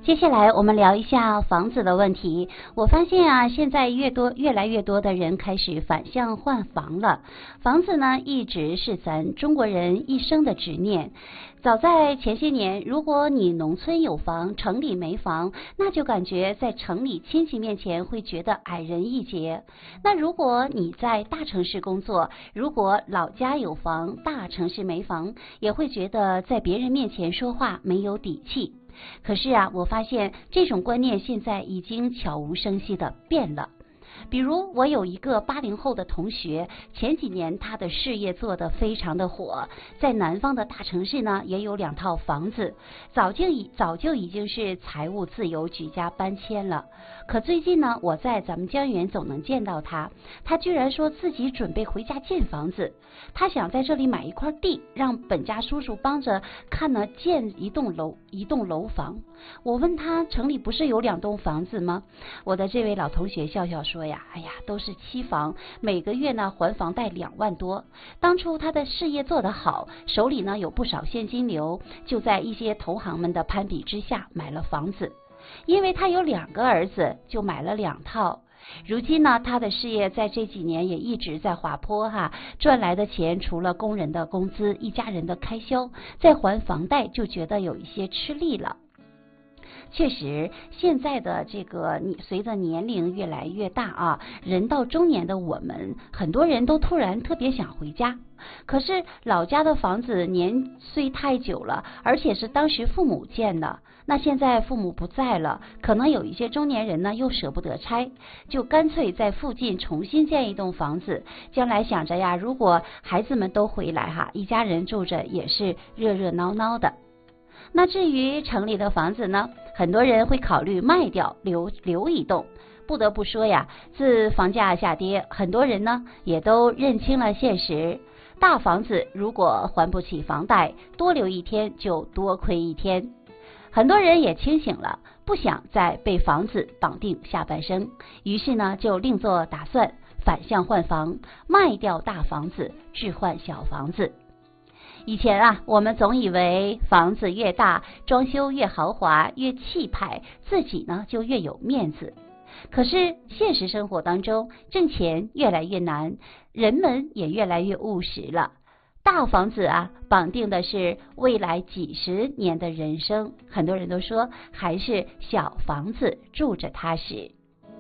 接下来我们聊一下房子的问题。我发现啊，现在越来越多的人开始反向换房了。房子呢，一直是咱中国人一生的执念。早在前些年，如果你农村有房，城里没房，那就感觉在城里亲戚面前会觉得矮人一截。那如果你在大城市工作，如果老家有房，大城市没房，也会觉得在别人面前说话没有底气。可是啊，我发现这种观念现在已经悄无声息的变了。比如我有一个80后的同学，前几年他的事业做得非常的火，在南方的大城市呢也有2套房子，早就已经是财务自由，举家搬迁了。可最近呢，我在咱们江源总能见到他，他居然说自己准备回家建房子，他想在这里买一块地，让本家叔叔帮着看呢建一栋楼房。我问他，城里不是有2栋房子吗？我的这位老同学笑笑说呀，哎呀，都是期房，每个月呢还房贷2万多。当初他的事业做得好，手里呢有不少现金流，就在一些同行们的攀比之下买了房子。因为他有2个儿子，就买了2套。如今呢，他的事业在这几年也一直在滑坡赚来的钱除了工人的工资，一家人的开销，再还房贷就觉得有一些吃力了。确实，现在的这个随着年龄越来越大人到中年的我们，很多人都突然特别想回家。可是老家的房子年岁太久了，而且是当时父母建的，那现在父母不在了，可能有一些中年人呢又舍不得拆，就干脆在附近重新建一栋房子。将来想着呀，如果孩子们都回来一家人住着也是热热闹闹的。那至于城里的房子呢，很多人会考虑卖掉留一栋。不得不说呀，自房价下跌，很多人呢也都认清了现实，大房子如果还不起房贷，多留一天就多亏一天。很多人也清醒了，不想再被房子绑定下半生，于是呢就另作打算，反向换房，卖掉大房子，置换小房子。以前我们总以为房子越大，装修越豪华，越气派，自己呢就越有面子。可是现实生活当中，挣钱越来越难，人们也越来越务实了。大房子绑定的是未来几十年的人生，很多人都说还是小房子住着踏实。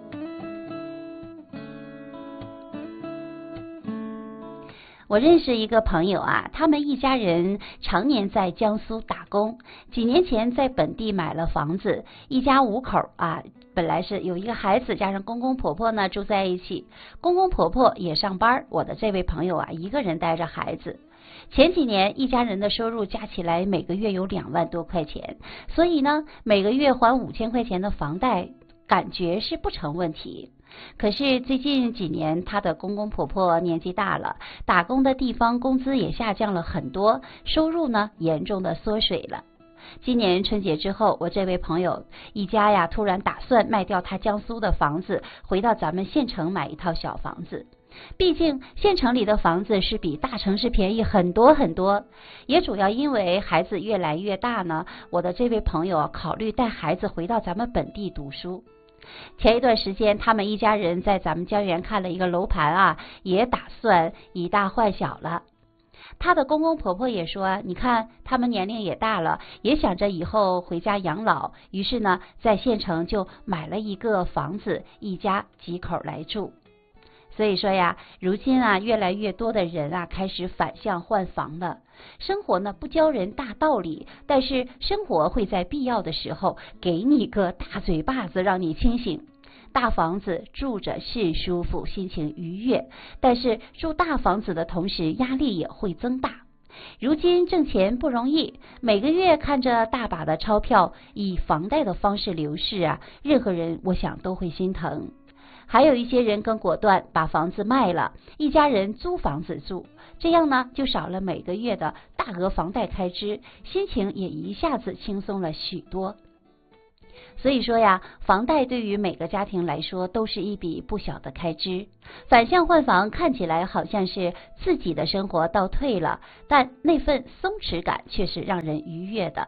我认识一个朋友他们一家人常年在江苏打工，几年前在本地买了房子，一家5口本来是有一个孩子加上公公婆婆呢住在一起，公公婆婆也上班，我的这位朋友一个人带着孩子。前几年一家人的收入加起来每个月有2万多块钱，所以呢每个月还5000块钱的房贷，感觉是不成问题。可是最近几年，她的公公婆婆年纪大了，打工的地方工资也下降了很多，收入呢严重的缩水了。今年春节之后，我这位朋友一家突然打算卖掉他江苏的房子，回到咱们县城买一套小房子。毕竟县城里的房子是比大城市便宜很多很多，也主要因为孩子越来越大呢，我的这位朋友考虑带孩子回到咱们本地读书。前一段时间他们一家人在咱们江源看了一个楼盘也打算以大换小了。他的公公婆婆也说，你看他们年龄也大了，也想着以后回家养老，于是呢在县城就买了一个房子，一家几口来住。所以说呀，如今越来越多的人开始反向换房了。生活呢不教人大道理，但是生活会在必要的时候给你个大嘴巴子让你清醒。大房子住着是舒服，心情愉悦，但是住大房子的同时压力也会增大。如今挣钱不容易，每个月看着大把的钞票以房贷的方式流逝任何人我想都会心疼。还有一些人更果断，把房子卖了，一家人租房子住，这样呢就少了每个月的大额房贷开支，心情也一下子轻松了许多。所以说呀，房贷对于每个家庭来说都是一笔不小的开支。反向换房看起来好像是自己的生活倒退了，但那份松弛感却是让人愉悦的。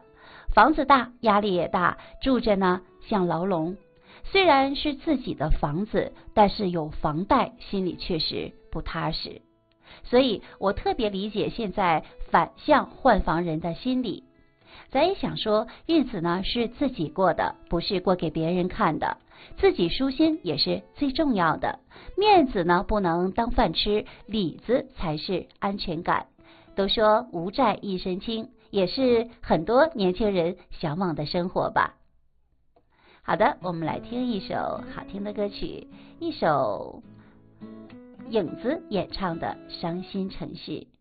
房子大，压力也大，住着呢像牢笼。虽然是自己的房子，但是有房贷，心里确实不踏实。所以我特别理解现在反向换房人的心理。咱也想说，日子呢是自己过的，不是过给别人看的，自己舒心也是最重要的。面子呢不能当饭吃，里子才是安全感。都说无债一身轻，也是很多年轻人向往的生活吧。好的，我们来听一首好听的歌曲，一首影子演唱的《伤心城市》。